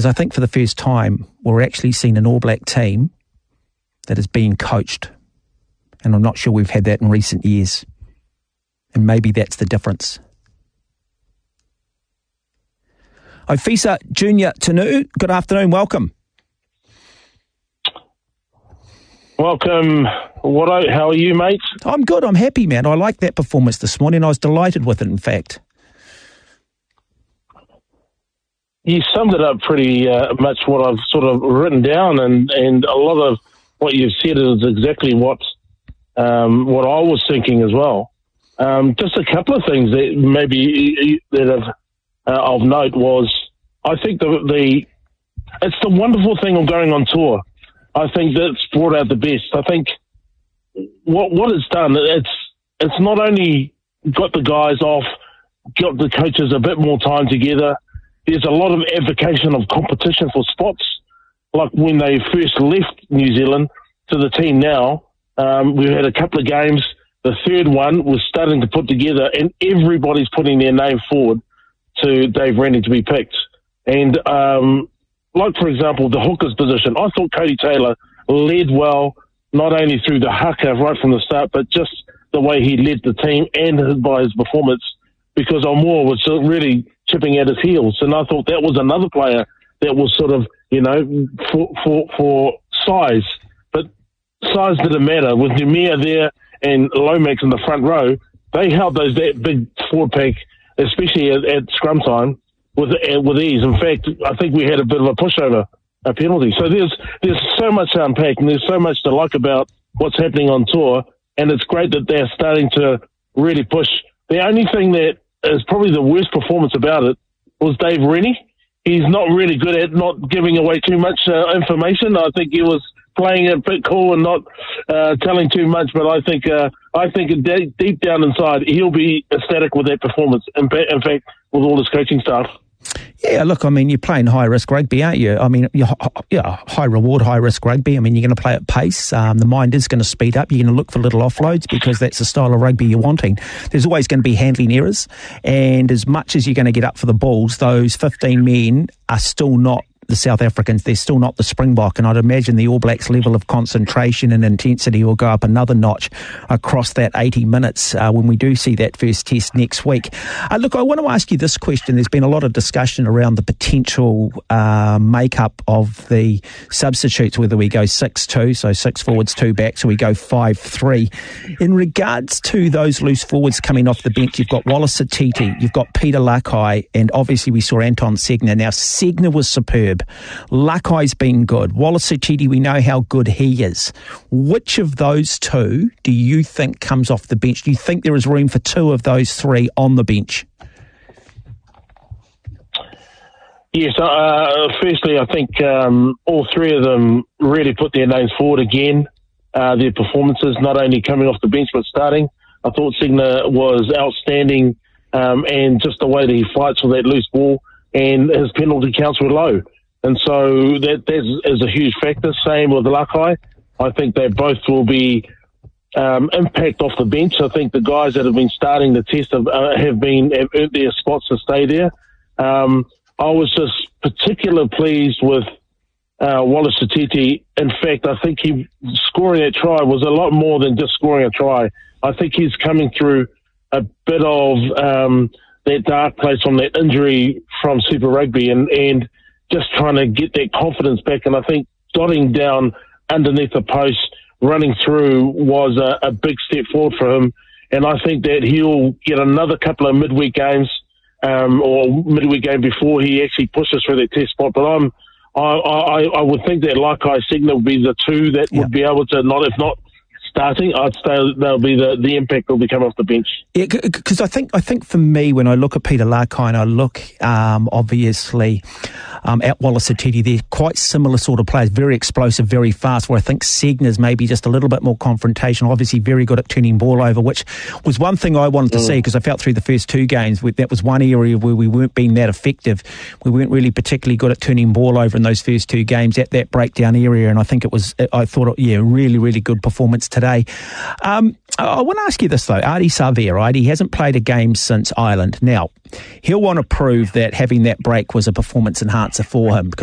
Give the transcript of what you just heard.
is I think for the first time we're actually seeing an All Black team that is being coached. And I'm not sure we've had that in recent years. And maybe that's the difference. Ofisa Junior Tanu, good afternoon, welcome. Welcome. How are you, mate? I'm good, I'm happy, man. I liked that performance this morning. I was delighted with it, in fact. You summed it up pretty much what I've sort of written down, and a lot of what you've said is exactly what I was thinking as well. Just a couple of things that maybe that have of note was, I think it's the wonderful thing of going on tour. I think that's brought out the best. I think what it's done, it's not only got the guys off, got the coaches a bit more time together. There's a lot of advocacy of competition for spots. Like when they first left New Zealand to the team now, we've had a couple of games. The third one was starting to put together, and everybody's putting their name forward to Dave Rennie to be picked. And like, for example, the hooker's position, I thought Cody Taylor led well, not only through the haka right from the start, but just the way he led the team and by his performance, because Omore was really chipping at his heels. And I thought that was another player that was sort of, for size. But size didn't matter. With Numia there and Lomax in the front row, they held that big forward pack, especially at scrum time, with ease. In fact, I think we had a bit of a pushover, a penalty. So there's so much to unpack, and there's so much to like about what's happening on tour, and it's great that they're starting to really push. The only thing that is probably the worst performance about it was Dave Rennie. He's not really good at not giving away too much information. I think he was playing it a bit cool and not telling too much, but I think deep down inside he'll be ecstatic with that performance. In fact, with all his coaching staff. Yeah, look, I mean, you're playing high-risk rugby, aren't you? I mean, high-reward, high-risk rugby. I mean, you're going to play at pace. The mind is going to speed up. You're going to look for little offloads because that's the style of rugby you're wanting. There's always going to be handling errors. And as much as you're going to get up for the balls, those 15 men are still not the South Africans. They're still not the Springbok, and I'd imagine the All Blacks' level of concentration and intensity will go up another notch across that 80 minutes when we do see that first test next week. Look, I want to ask you this question. There's been a lot of discussion around the potential makeup of the substitutes, whether we go 6-2, so 6 forwards, 2 backs, or we go 5-3. In regards to those loose forwards coming off the bench, you've got Wallace Satiti, you've got Peter Lakai, and obviously we saw Anton Segner. Now, Segner was superb. Lakai's been good. Wallace Satiti, we know how good he is. Which of those two do you think comes off the bench? Do you think there is room for 2 of those 3 on the bench? Yes, firstly, I think all 3 of them really put their names forward again. Their performances, not only coming off the bench but starting. I thought Segner was outstanding, and just the way that he fights for that loose ball, and his penalty counts were low. And so that is a huge factor. Same with Lakai. I think they both will be impact off the bench. I think the guys that have been starting the test have earned their spots to stay there. I was just particularly pleased with Wallace Satiti. In fact, I think he scoring that try was a lot more than just scoring a try. I think he's coming through a bit of that dark place from that injury from Super Rugby and just trying to get that confidence back. And I think dotting down underneath the post, running through was a big step forward for him. And I think that he'll get another couple of midweek games or midweek game before he actually pushes for that test spot. But I would think that Lakai Segner would be the 2 that would be able to, if not starting, I'd say that'll be the impact will be coming off the bench. Yeah, because I think for me, when I look at Peter Lakai and I look obviously at Wallace Satiti, they're quite similar sort of players, very explosive, very fast, where I think Segner's maybe just a little bit more confrontational, obviously very good at turning ball over, which was one thing I wanted to see, because I felt through the first 2 games that was one area where we weren't being that effective. We weren't really particularly good at turning ball over in those first 2 games at that breakdown area, and I think really, really good performance today. I want to ask you this though, Ardie Savea, right? He hasn't played a game since Ireland. Now, he'll want to prove that having that break was a performance enhancer for him,